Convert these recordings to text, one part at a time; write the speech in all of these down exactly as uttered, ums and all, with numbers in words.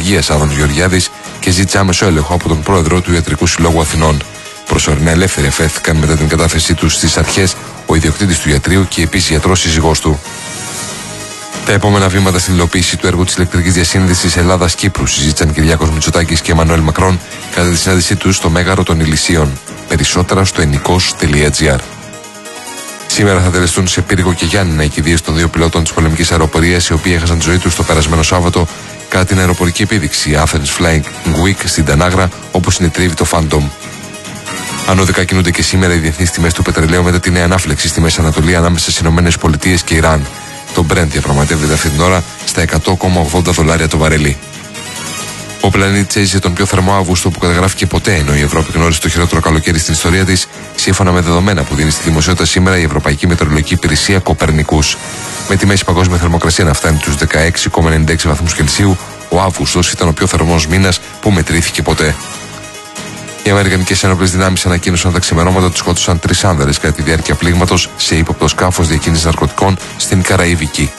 Υγείας Άδωνος Γεωργιάδης και ζήτησε άμεσο έλεγχο από τον πρόεδρο του Ιατρικού Συλλόγου Αθηνών. Προσωρινά ελεύθεροι αφέθηκαν μετά την κατάθεσή τους στις αρχές ο ιδιοκτήτης του ιατρείου και επίσης γιατρός σύζυγός του. Τα επόμενα βήματα στην υλοποίηση του έργου της ηλεκτρικής διασύνδεσης Ελλάδα-Κύπρου συζήτησαν Κυριάκος Μητσοτάκης και Εμμανουέλ Μακρόν κατά τη συνάντησή τους στο Μέγαρο των Ηλυσίων. Περισσότερα στο ενικός τελεία τζι άρ. Σήμερα θα τελεστούν σε Πύργο και Γιάννηνα οι κηδείες των δύο πιλότων της πολεμικής αεροπορίας, οι οποίοι έχασαν τη ζωή τους το περασμένο Σάββατο κατά την αεροπορική επίδειξη Athens Flying Week στην Τανάγρα, όπου συνετρίβει το Phantom. Ανώδικα κινούνται και σήμερα οι διεθνείς τιμές του πετρελαίου μετά τη νέα ανάφλεξη στη Μέση Ανατολή ανάμεσα στις ΗΠΑ και Ιράν. Το Brent διαπραγματεύεται αυτή την ώρα στα εκατό κόμμα ογδόντα δολάρια το βαρέλι. Ο πλανήτης έζησε τον πιο θερμό Αύγουστο που καταγράφηκε ποτέ, ενώ η Ευρώπη γνώρισε το χειρότερο καλοκαίρι στην ιστορία της, σύμφωνα με δεδομένα που δίνει στη δημοσιότητα σήμερα η Ευρωπαϊκή Μετεωρολογική Υπηρεσία Κοπερνικούς. Με τη μέση παγκόσμια θερμοκρασία να φτάνει τους δεκαέξι κόμμα ενενήντα έξι βαθμούς Κελσίου, ο Αύγουστος ήταν ο πιο θερμός μήνας που μετρήθηκε ποτέ. Οι Αμερικανικές Ένοπλες Δυνάμεις ανακοίνωσαν τα ξημερώματα ότι σκότωσαν τρεις άνδρες κατά τη διάρκεια πλήγματος σε ύποπτο σκάφος διακίνησης ναρκωτικών στην Καραΐβικη.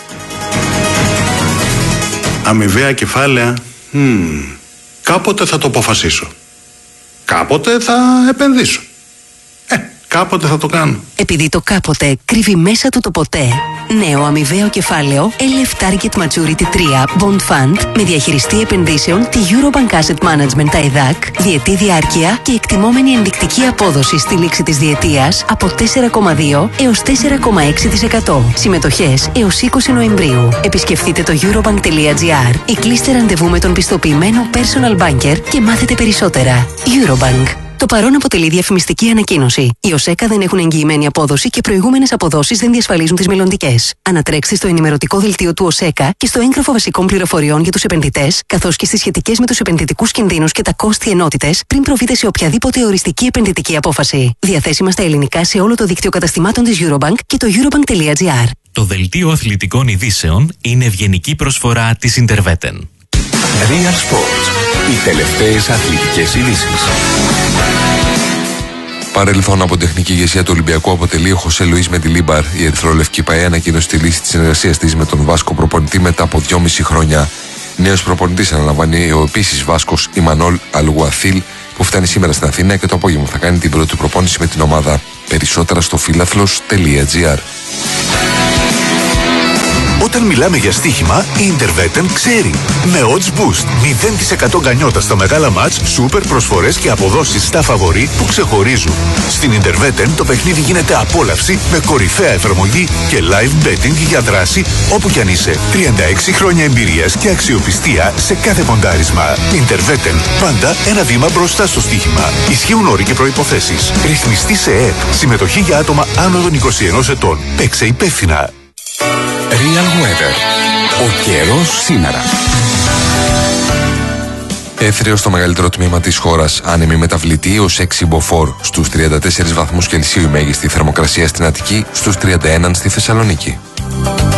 Αμοιβαία κεφάλαια. Hmm. Κάποτε θα το αποφασίσω. Κάποτε θα επενδύσω. Ε, κάποτε θα το κάνω. Επειδή το κάποτε κρύβει μέσα του το ποτέ. Νέο αμοιβαίο κεφάλαιο ελ εφ Target Maturity τρία Bond Fund με διαχειριστή επενδύσεων τη Eurobank Asset Management τα ΕΔΑΚ, διετή διάρκεια και εκτιμόμενη ενδεικτική απόδοση στη λήξη της διετίας από τέσσερα κόμμα δύο έως τέσσερα κόμμα έξι τοις εκατό. Συμμετοχές έως είκοσι Νοεμβρίου. Επισκεφτείτε το eurobank τελεία τζι άρ ή κλείστε ραντεβού με τον πιστοποιημένο personal banker και μάθετε περισσότερα. Eurobank. Το παρόν αποτελεί διαφημιστική ανακοίνωση. Οι ΟΣΕΚΑ δεν έχουν εγγυημένη απόδοση και προηγούμενες αποδόσεις δεν διασφαλίζουν τις μελλοντικές. Ανατρέξτε στο ενημερωτικό δελτίο του ΟΣΕΚΑ και στο έγγραφο βασικών πληροφοριών για τους επενδυτές, καθώς και στις σχετικές με τους επενδυτικούς κινδύνους και τα κόστη ενότητες, πριν προβείτε σε οποιαδήποτε οριστική επενδυτική απόφαση. Διαθέσιμα στα ελληνικά σε όλο το δίκτυο καταστημάτων της Eurobank και το eurobank τελεία τζι άρ. Το δελτίο αθλητικών ειδήσεων είναι ευγενική προσφορά της Interveten. Real Sports. Οι τελευταίες αθλητικές ειδήσεις. Παρελθόν από την τεχνική ηγεσία του Ολυμπιακού αποτελεί ο Χωσέ Λουίς Μεντιλίμπαρ. Η ερυθρολευκή ΠΑΕ ανακοίνωσε τη λύση της συνεργασίας της με τον Βάσκο προπονητή μετά από δυόμιση χρόνια. Νέος προπονητής αναλαμβάνει ο επίσης Βάσκος Ιμανόλ Αλγουαθίλ, που φτάνει σήμερα στην Αθήνα και το απόγευμα θα κάνει την πρώτη προπόνηση με την ομάδα. Περισσότερα στο φίλαθλος τελεία τζι άρ. Όταν μιλάμε για στοίχημα, η Interveten ξέρει. Με Odds Boost, μηδέν τοις εκατό γκανιότα στα μεγάλα μάτς, σούπερ προσφορές και αποδόσεις στα φαβορί που ξεχωρίζουν. Στην Interveten το παιχνίδι γίνεται απόλαυση με κορυφαία εφαρμογή και live betting για δράση όπου κι αν είσαι. τριάντα έξι χρόνια εμπειρίας και αξιοπιστία σε κάθε ποντάρισμα. Interveten, πάντα ένα βήμα μπροστά στο στοίχημα. Ισχύουν όροι και προϋποθέσεις. Ρυθμιστή σε ΕΕΠ. Συμμετοχή για άτομα άνω των είκοσι ενός ετών. Παίξε υπεύθυνα. Real Weather. Ο καιρός σήμερα. Έθριο στο μεγαλύτερο τμήμα της χώρας, άνεμη μεταβλητή ως έξι μποφόρ. Στους τριάντα τέσσερις βαθμούς Κελσίου η μέγιστη θερμοκρασία στην Αττική, στους τριάντα ένα στη Θεσσαλονίκη.